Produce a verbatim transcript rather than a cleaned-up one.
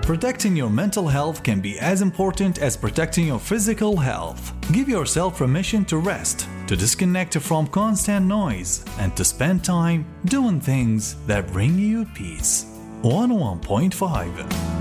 Protecting your mental health can be as important as protecting your physical health. Give yourself permission to rest, to disconnect from constant noise, and to spend time doing things that bring you peace. one oh one point five